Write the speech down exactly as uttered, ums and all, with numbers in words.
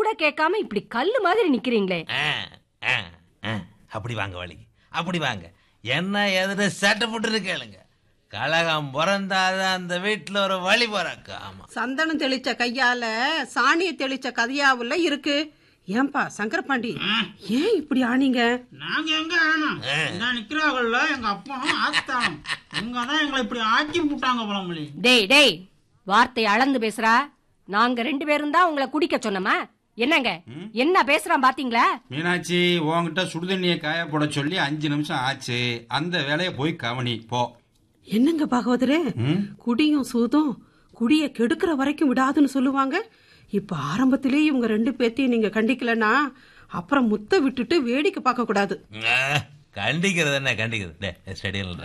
கூட கேட்காம இப்படி கல்லு மாதிரி நிக்கிறீங்களே. அப்படி வாங்க வழி, அப்படி வாங்க. என்ன எதிர சட்டை போட்டு கேளுங்க. கலகம் பிறந்தாதான் அந்த வீட்டுல ஒரு வழி பிறக்கு. ஆமா, சந்தனம் தெளிச்ச கையால சாணிய தெளிச்ச கதையாவுல இருக்கு. ஏன்பா சங்கரபாண்டி, ஏன் இப்படி ஆனீங்க? நாங்க எங்க ஆனோம்? நிக்கிறாங்கல்ல எங்க அப்பா ஆஸ்தானம், இங்கதான் எங்களை இப்படி ஆக்கி விட்டாங்க பழமொழி. டேய் டேய், வார்த்தை அளந்து பேசுறா. நாங்க ரெண்டு பேரும் தான் உங்களை குடிக்க சொன்னோமா? என்னங்க என்ன பேசுறான் பாத்தீங்களா? மீனாட்சி, உன்கிட்ட சுடுதண்ணியை காய போட சொல்லி அஞ்சு நிமிஷம் ஆச்சு. அந்த வேலையை போய் கவனி போ. என்னங்க பாகவதரே, குடியும் சூதும் குடிய கெடுக்கிற வரைக்கும் விடாதுன்னு சொல்லுவாங்க. இப்ப ஆரம்பத்திலேயே இவங்க ரெண்டு பேர்த்தையும் நீங்க கண்டிக்கலன்னா அப்புறம் முத்த விட்டுட்டு வேடிக்கை பார்க்க கூடாது. கண்டிக்கிறது என்ன கண்டிக்கிறது.